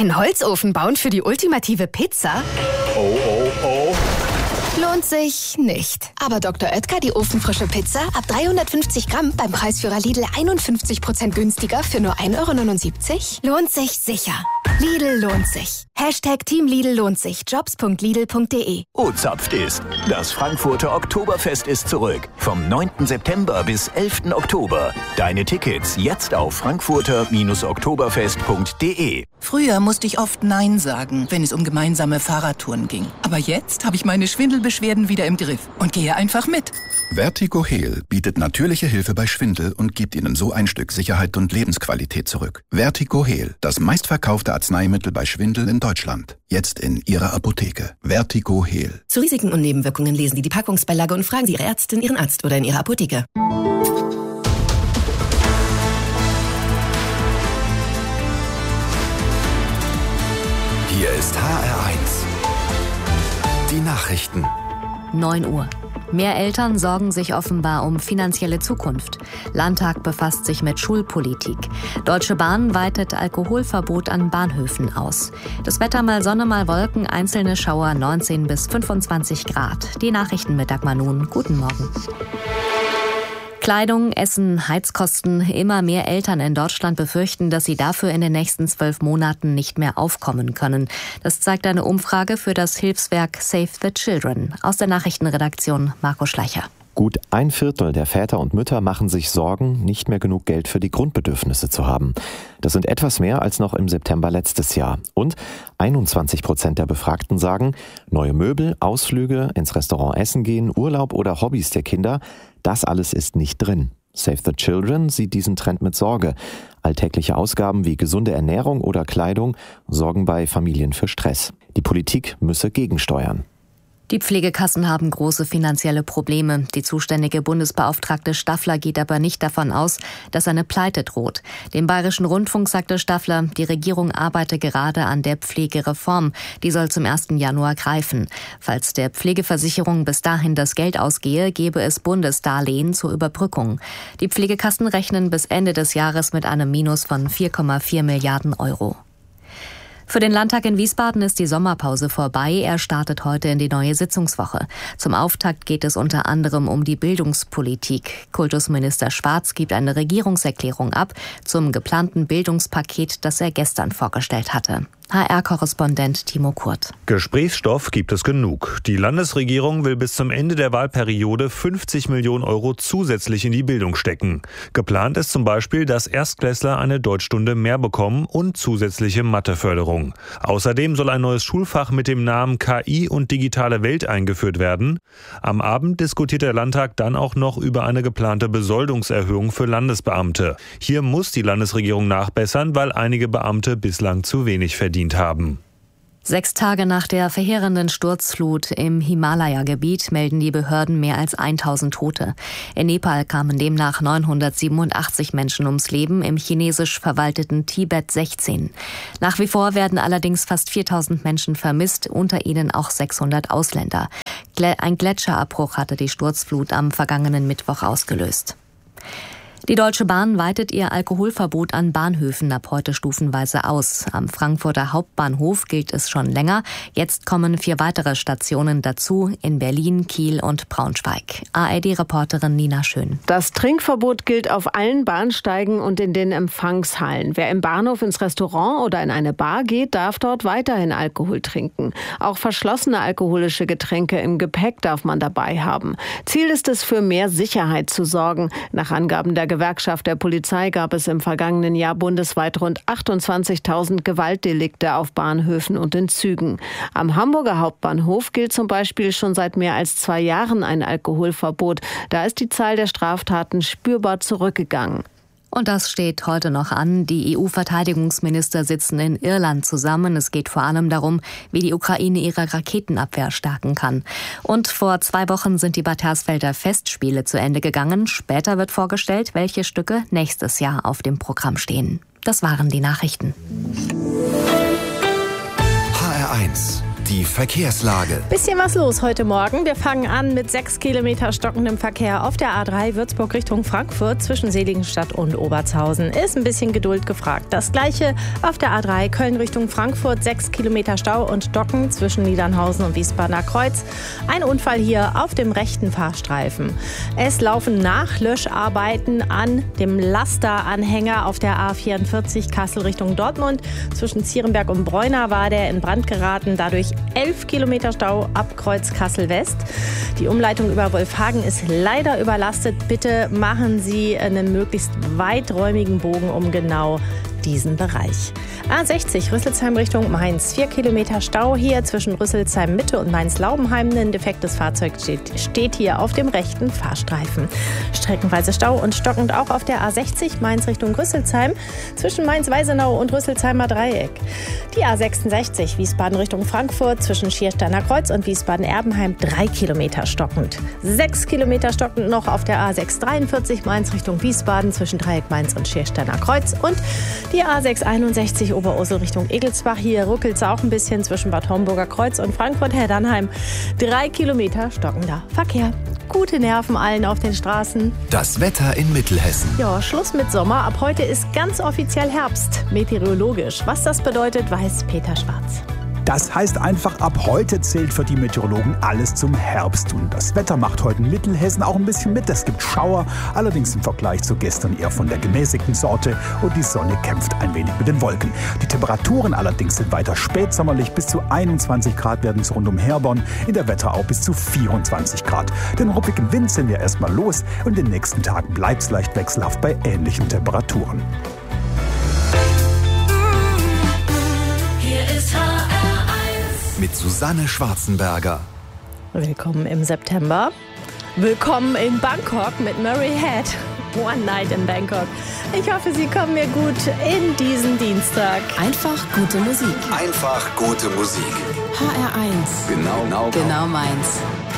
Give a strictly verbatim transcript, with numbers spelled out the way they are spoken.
Einen Holzofen bauen für die ultimative Pizza? Oh, oh, oh. Lohnt sich nicht. Aber Doktor Oetker, die ofenfrische Pizza, ab dreihundertfünfzig Gramm beim Preisführer Lidl einundfünfzig Prozent günstiger für nur ein Euro neunundsiebzig? Lohnt sich sicher. Lidl lohnt sich. Hashtag Team Lidl lohnt sich. Jobs punkt lidl punkt de. O-Zapft ist. Das Frankfurter Oktoberfest ist zurück. Vom neunten September bis elften Oktober. Deine Tickets jetzt auf frankfurter oktoberfest punkt de. Früher musste ich oft Nein sagen, wenn es um gemeinsame Fahrradtouren ging. Aber jetzt habe ich meine Schwindelbeschwerden wieder im Griff und gehe einfach mit. Vertigo Heal bietet natürliche Hilfe bei Schwindel und gibt Ihnen so ein Stück Sicherheit und Lebensqualität zurück. Vertigo Heal, das meistverkaufte Arzneimittel bei Schwindel in Deutschland. Jetzt in Ihrer Apotheke. Vertigo Heal. Zu Risiken und Nebenwirkungen lesen Sie die Packungsbeilage und fragen Sie Ihre Ärztin, Ihren Arzt oder in Ihrer Apotheke. Hier ist H R eins. Die Nachrichten. neun Uhr. Mehr Eltern sorgen sich offenbar um finanzielle Zukunft. Landtag befasst sich mit Schulpolitik. Deutsche Bahn weitet Alkoholverbot an Bahnhöfen aus. Das Wetter mal Sonne, mal Wolken, einzelne Schauer neunzehn bis fünfundzwanzig Grad. Die Nachrichten mit Dagmar Nun. Guten Morgen. Kleidung, Essen, Heizkosten. Immer mehr Eltern in Deutschland befürchten, dass sie dafür in den nächsten zwölf Monaten nicht mehr aufkommen können. Das zeigt eine Umfrage für das Hilfswerk Save the Children. Aus der Nachrichtenredaktion Marco Schleicher. Gut ein Viertel der Väter und Mütter machen sich Sorgen, nicht mehr genug Geld für die Grundbedürfnisse zu haben. Das sind etwas mehr als noch im September letztes Jahr. Und einundzwanzig Prozent der Befragten sagen, neue Möbel, Ausflüge, ins Restaurant essen gehen, Urlaub oder Hobbys der Kinder, das alles ist nicht drin. Save the Children sieht diesen Trend mit Sorge. Alltägliche Ausgaben wie gesunde Ernährung oder Kleidung sorgen bei Familien für Stress. Die Politik müsse gegensteuern. Die Pflegekassen haben große finanzielle Probleme. Die zuständige Bundesbeauftragte Staffler geht aber nicht davon aus, dass eine Pleite droht. Dem Bayerischen Rundfunk sagte Staffler, die Regierung arbeite gerade an der Pflegereform. Die soll zum ersten Januar greifen. Falls der Pflegeversicherung bis dahin das Geld ausgehe, gebe es Bundesdarlehen zur Überbrückung. Die Pflegekassen rechnen bis Ende des Jahres mit einem Minus von vier Komma vier Milliarden Euro. Für den Landtag in Wiesbaden ist die Sommerpause vorbei. Er startet heute in die neue Sitzungswoche. Zum Auftakt geht es unter anderem um die Bildungspolitik. Kultusminister Schwarz gibt eine Regierungserklärung ab zum geplanten Bildungspaket, das er gestern vorgestellt hatte. H R-Korrespondent Timo Kurt. Gesprächsstoff gibt es genug. Die Landesregierung will bis zum Ende der Wahlperiode fünfzig Millionen Euro zusätzlich in die Bildung stecken. Geplant ist zum Beispiel, dass Erstklässler eine Deutschstunde mehr bekommen und zusätzliche Matheförderung. Außerdem soll ein neues Schulfach mit dem Namen K I und digitale Welt eingeführt werden. Am Abend diskutiert der Landtag dann auch noch über eine geplante Besoldungserhöhung für Landesbeamte. Hier muss die Landesregierung nachbessern, weil einige Beamte bislang zu wenig verdient haben. Sechs Tage nach der verheerenden Sturzflut im Himalaya-Gebiet melden die Behörden mehr als tausend Tote. In Nepal kamen demnach neunhundertsiebenundachtzig Menschen ums Leben, im chinesisch verwalteten Tibet sechzehn. Nach wie vor werden allerdings fast viertausend Menschen vermisst, unter ihnen auch sechshundert Ausländer. Ein Gletscherabbruch hatte die Sturzflut am vergangenen Mittwoch ausgelöst. Die Deutsche Bahn weitet ihr Alkoholverbot an Bahnhöfen ab heute stufenweise aus. Am Frankfurter Hauptbahnhof gilt es schon länger. Jetzt kommen vier weitere Stationen dazu, in Berlin, Kiel und Braunschweig. A R D-Reporterin Nina Schön. Das Trinkverbot gilt auf allen Bahnsteigen und in den Empfangshallen. Wer im Bahnhof ins Restaurant oder in eine Bar geht, darf dort weiterhin Alkohol trinken. Auch verschlossene alkoholische Getränke im Gepäck darf man dabei haben. Ziel ist es, für mehr Sicherheit zu sorgen. Nach Angaben der Gewerkschaft der Polizei gab es im vergangenen Jahr bundesweit rund achtundzwanzigtausend Gewaltdelikte auf Bahnhöfen und in Zügen. Am Hamburger Hauptbahnhof gilt zum Beispiel schon seit mehr als zwei Jahren ein Alkoholverbot. Da ist die Zahl der Straftaten spürbar zurückgegangen. Und das steht heute noch an. Die E U-Verteidigungsminister sitzen in Irland zusammen. Es geht vor allem darum, wie die Ukraine ihre Raketenabwehr stärken kann. Und vor zwei Wochen sind die Bad Hersfelder Festspiele zu Ende gegangen. Später wird vorgestellt, welche Stücke nächstes Jahr auf dem Programm stehen. Das waren die Nachrichten. H R eins. Die Verkehrslage. Bisschen was los heute Morgen. Wir fangen an mit sechs Kilometer stockendem Verkehr auf der A drei Würzburg Richtung Frankfurt zwischen Seligenstadt und Obertshausen. Ist ein bisschen Geduld gefragt. Das gleiche auf der A drei Köln Richtung Frankfurt. sechs Kilometer Stau und Stocken zwischen Niedernhausen und Wiesbadener Kreuz. Ein Unfall hier auf dem rechten Fahrstreifen. Es laufen Nachlöscharbeiten an dem Lasteranhänger auf der A vierundvierzig Kassel Richtung Dortmund. Zwischen Zierenberg und Bräuner war der in Brand geraten. Dadurch elf Kilometer Stau ab Kreuz Kassel West. Die Umleitung über Wolfhagen ist leider überlastet. Bitte machen Sie einen möglichst weiträumigen Bogen um genau diesen Bereich. A sechzig Rüsselsheim Richtung Mainz. Vier Kilometer Stau hier zwischen Rüsselsheim Mitte und Mainz-Laubenheim. Ein defektes Fahrzeug steht, steht hier auf dem rechten Fahrstreifen. Streckenweise Stau und stockend auch auf der A sechzig Mainz Richtung Rüsselsheim zwischen Mainz-Weisenau und Rüsselsheimer Dreieck. Die A sechsundsechzig Wiesbaden Richtung Frankfurt zwischen Schiersteiner Kreuz und Wiesbaden-Erbenheim. Drei Kilometer stockend. Sechs Kilometer stockend noch auf der A sechshundertdreiundvierzig Mainz Richtung Wiesbaden zwischen Dreieck Mainz und Schiersteiner Kreuz. Und die A sechshunderteinundsechzig Oberursel Richtung Egelsbach. Hier ruckelt es auch ein bisschen zwischen Bad Homburger Kreuz und Frankfurt-Herdernheim. Drei Kilometer stockender Verkehr. Gute Nerven allen auf den Straßen. Das Wetter in Mittelhessen. Ja, Schluss mit Sommer. Ab heute ist ganz offiziell Herbst. Meteorologisch. Was das bedeutet, weiß Peter Schwarz. Das heißt einfach, ab heute zählt für die Meteorologen alles zum Herbst. Und das Wetter macht heute in Mittelhessen auch ein bisschen mit. Es gibt Schauer, allerdings im Vergleich zu gestern eher von der gemäßigten Sorte. Und die Sonne kämpft ein wenig mit den Wolken. Die Temperaturen allerdings sind weiter spätsommerlich. Bis zu einundzwanzig Grad werden es rund um Herborn. In der Wetterau bis zu vierundzwanzig Grad. Den ruppigen Wind sind wir erstmal los. Und in den nächsten Tagen bleibt es leicht wechselhaft bei ähnlichen Temperaturen. Hier ist H R eins mit Susanne Schwarzenberger. Willkommen im September. Willkommen in Bangkok mit Murray Head. One Night in Bangkok. Ich hoffe, Sie kommen mir gut in diesen Dienstag. Einfach gute Musik. Einfach gute Musik. H R eins. Genau, genau, genau meins.